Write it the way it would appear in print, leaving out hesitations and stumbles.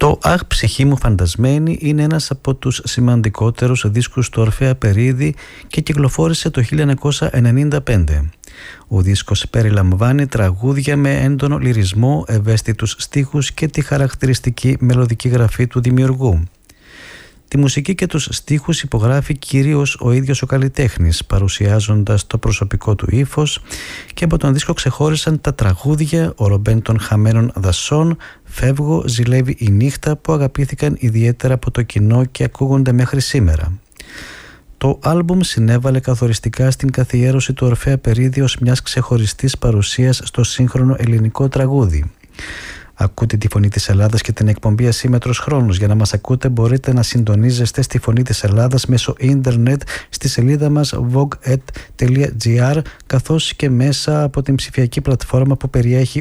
Το «Αχ, ψυχή μου φαντασμένη» είναι ένας από τους σημαντικότερους δίσκους του Ορφέα Περίδη και κυκλοφόρησε το 1995. Ο δίσκος περιλαμβάνει τραγούδια με έντονο λυρισμό, ευαίσθητους στίχους και τη χαρακτηριστική μελωδική γραφή του δημιουργού. Τη μουσική και τους στίχους υπογράφει κυρίως ο ίδιος ο καλλιτέχνης, παρουσιάζοντας το προσωπικό του ύφος, και από τον δίσκο ξεχώρισαν τα τραγούδια «Ο Ρομπέν των χαμένων δασών», «Φεύγω», «Ζηλεύει η νύχτα», που αγαπήθηκαν ιδιαίτερα από το κοινό και ακούγονται μέχρι σήμερα. Το άλμπουμ συνέβαλε καθοριστικά στην καθιέρωση του Ορφέα Περίδη ως μιας ξεχωριστής παρουσίας στο σύγχρονο ελληνικό τραγούδι. Ακούτε τη Φωνή της Ελλάδας και την εκπομπή Ασύμετρος Χρόνος. Για να μας ακούτε μπορείτε να συντονίζεστε στη Φωνή της Ελλάδας μέσω ίντερνετ στη σελίδα μας vogue.gr, καθώς και μέσα από την ψηφιακή πλατφόρμα που περιέχει